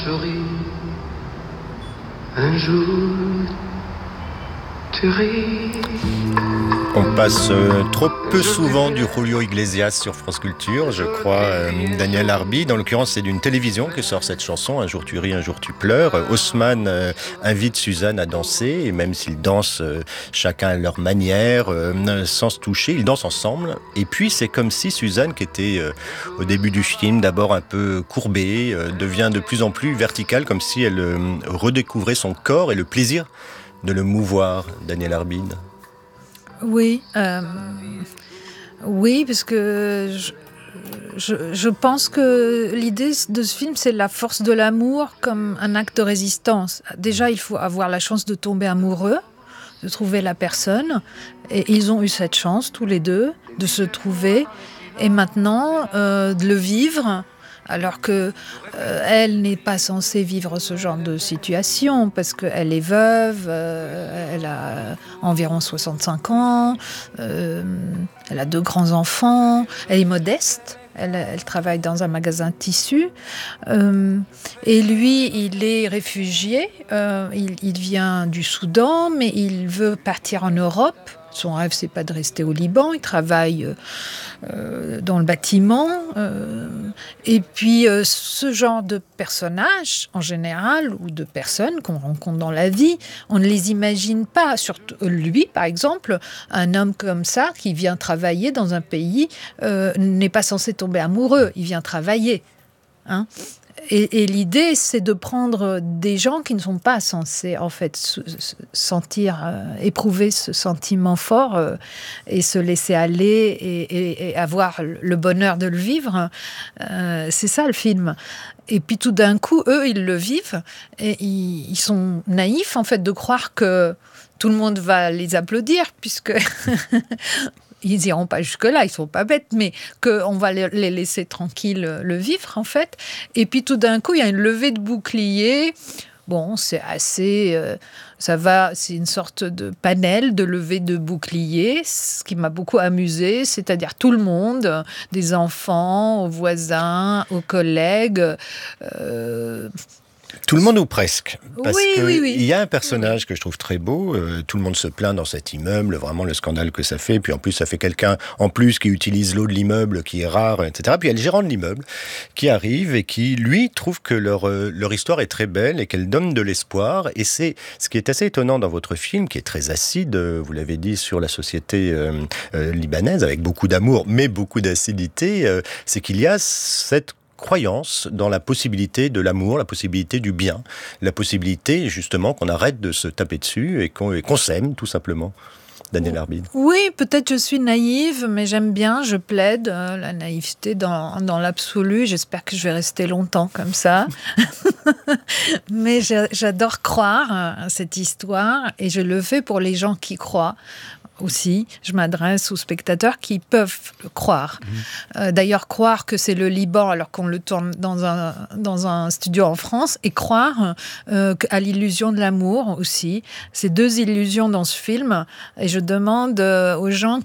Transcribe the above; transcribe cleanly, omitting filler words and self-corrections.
Souris, un jour, tu ris. On passe trop peu souvent du Julio Iglesias sur France Culture, je crois, Daniel Arbide. En l'occurrence, c'est d'une télévision que sort cette chanson, Un jour tu ris, un jour tu pleures. Haussmann invite Suzanne à danser, et même s'ils dansent chacun à leur manière, sans se toucher, ils dansent ensemble. Et puis, c'est comme si Suzanne, qui était au début du film d'abord un peu courbée, devient de plus en plus verticale, comme si elle redécouvrait son corps et le plaisir de le mouvoir, Daniel Arbide. Oui, oui, parce que je pense que l'idée de ce film, c'est la force de l'amour comme un acte de résistance. Déjà, il faut avoir la chance de tomber amoureux, de trouver la personne. Et ils ont eu cette chance, tous les deux, de se trouver. Et maintenant, de le vivre. Alors que elle n'est pas censée vivre ce genre de situation parce qu'elle est veuve, elle a environ 65 ans, elle a 2 grands-enfants, elle est modeste. Elle travaille dans un magasin de tissus. Et lui, il est réfugié. Il vient du Soudan, mais il veut partir en Europe. Son rêve, c'est pas de rester au Liban. Il travaille dans le bâtiment. Et puis, ce genre de personnages, en général, ou de personnes qu'on rencontre dans la vie, on ne les imagine pas. Surtout lui, par exemple, un homme comme ça, qui vient travailler dans un pays, n'est pas censé tomber amoureux. Il vient travailler. Hein ? Et l'idée, c'est de prendre des gens qui ne sont pas censés, en fait, éprouver ce sentiment fort et se laisser aller et avoir le bonheur de le vivre. C'est ça, le film. Et puis, tout d'un coup, eux, ils le vivent et ils sont naïfs, en fait, de croire que tout le monde va les applaudir, puisque... Ils n'iront pas jusque-là, ils ne sont pas bêtes, mais qu'on va les laisser tranquilles le vivre, en fait. Et puis, tout d'un coup, il y a une levée de bouclier. Bon, c'est assez... ça va, c'est une sorte de panel de levée de bouclier, ce qui m'a beaucoup amusée, c'est-à-dire tout le monde, des enfants, aux voisins, aux collègues... Tout le monde ou presque, parce oui. Il y a un personnage que je trouve très beau, tout le monde se plaint dans cet immeuble, vraiment le scandale que ça fait, puis en plus ça fait quelqu'un en plus qui utilise l'eau de l'immeuble qui est rare, etc. Puis il y a le gérant de l'immeuble qui arrive et qui, lui, trouve que leur histoire est très belle et qu'elle donne de l'espoir, et c'est ce qui est assez étonnant dans votre film, qui est très acide, vous l'avez dit, sur la société libanaise, avec beaucoup d'amour, mais beaucoup d'acidité, c'est qu'il y a cette croyance dans la possibilité de l'amour, la possibilité du bien, la possibilité justement qu'on arrête de se taper dessus et qu'on s'aime tout simplement. Daniel Arbide. Oui, peut-être je suis naïve, mais j'aime bien, je plaide la naïveté dans l'absolu. J'espère que je vais rester longtemps comme ça. Mais j'adore croire à cette histoire et je le fais pour les gens qui croient. Aussi, je m'adresse aux spectateurs qui peuvent le croire. D'ailleurs, croire que c'est le Liban alors qu'on le tourne dans un studio en France, et croire à l'illusion de l'amour aussi. C'est 2 illusions dans ce film, et je demande aux gens